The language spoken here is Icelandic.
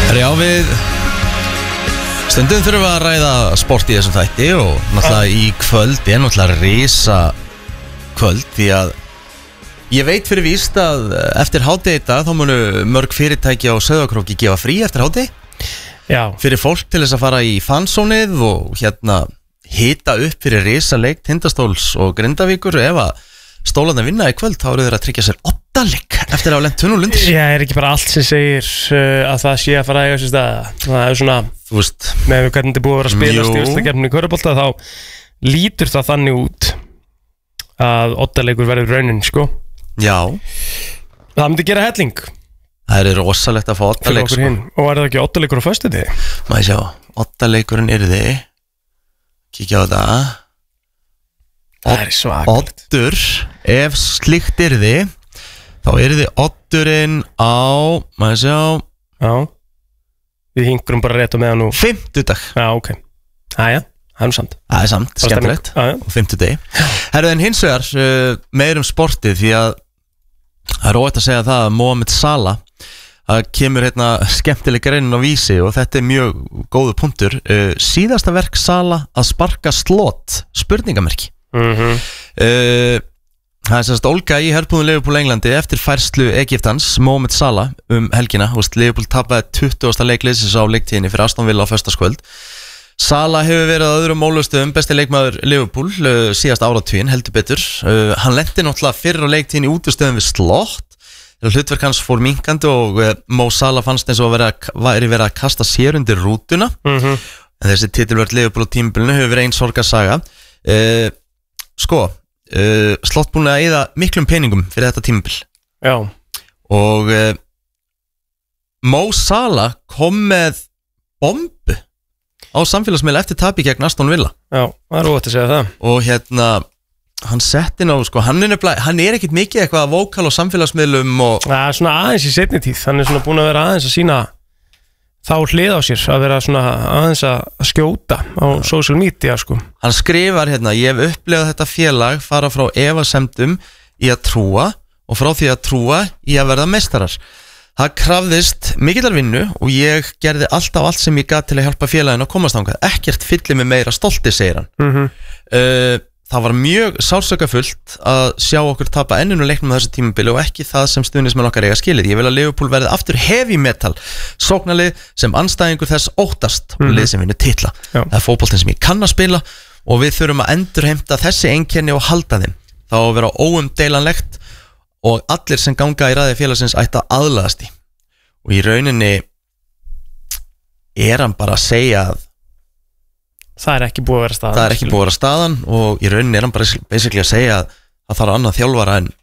Já, við stundum þurfum við að ræða sport í þessum þætti og náttúrulega í kvöld er náttúrulega risa kvöld því að ég veit fyrir víst að eftir hádegi í dag þá munu mörg fyrirtæki á Sauðárkróki gefa frí eftir hádegi. Já. Fyrir fólk til þess að fara í fansónið og hérna hita upp fyrir risa leik Tindastóls og Grindavíkur. Ef að stólarnir vinna í kvöld þá eru þeir að tryggja sér 8 leik eftir að hafa lent tunnulundir. Já, er ekki bara allt sem segir að það sé að fara að eiga sér stað. Það er svona, þú veist, með hvernig þetta búið að vera að spilast í úrslitakeppninni í körfubolta þá lítur það þannig út að 8 leikur verður raunin, sko. Já. Það myndi gera helling. Það er rosalegt að fá 8 leik, sko. Og er það ekki 8 leikur á föstudegi? Má ég sjá, 8 leikurinn yrði, kíkja á það. Það er svakalegt. Oddur, ef slíkt yrði þá yrði oddurinn á, maður sjá. Já. Við hingurum bara rétt á meðan nú. 50 dag. Já, ok. Æja, það er nú samt. Það er samt, skemmtilegt. Og 50 degi. Herru, en hins vegar meir sportið því að það er óætt að segja það að Mohamed Salah, það kemur hérna skemmtileg greinin á Vísi og þetta er mjög góðu punktur. Síðasta verk Salah að sparka slot, spurningamerki. Það er sérst Olga í herrbúðum Liverpool Englandi eftir færslu Egyptans Mohamed Salah helgina. Liverpool tapaði 20. leikliðsins á leiktíðinni fyrir Aston Villa á föstaskvöld. Salah hefur verið á öðrum mólustöðum besti leikmaður Liverpool síðast áratuginn, heldur betur. Hann lenti náttúrulega fyrir á leiktíðinni í útustöðum við slott. Hlutverk hans fór minkandi og Mo Salah fannst eins og væri verið að kasta sér undir rútuna. En þessi titilvörð Liverpool á tímabilinu hefur verið ein sorgarsaga. Sko, slott búin að eyða miklum peningum fyrir þetta tímabil. Já. Og Mo Salah kom með bombu á samfélagsmiðla eftir tapi gegn Aston Villa. Já, það er óvægt að segja það. Og hérna, hann setti ná, sko, hann er ekkit mikið eitthvað vókal á samfélagsmiðlum og... Það er svona aðeins í seinni tíð, hann er svona búin að vera aðeins að sína þá hlið á sér, að vera svona aðeins að skjóta á social media, sko. Hann skrifar hérna, ég hef upplifað þetta félag fara frá efasemdum í að trúa og frá því að trúa í að verða meistarar. Það krafðist mikillar vinnu og ég gerði alltaf allt sem ég gat til að hjálpa félaginu að komast þangað. Ekkert fyllir mig meira stolti, segir hann. Það var mjög sársökafullt að sjá okkur tapa enninu leiknum á þessu tímabili og ekki það sem stuðningsmenn okkar eiga skilið. Ég vil að Liverpool verði aftur heavy metal sóknarlið sem andstæðingur þess óttast og lið sem vinur titla. Það er fótboltinn sem ég kann að spila og við þurfum að endurheimta þessi einkenni og halda þeim. Það á að vera óumdeilanlegt og allir sem ganga í raði félagsins ætti að aðlagast í. Og í rauninni er hann bara að segja að það er ekki búið að vera staðan. Það er ekki búið að vera staðan og í rauninni er hann bara basically að segja að það þarf annað þjálfara en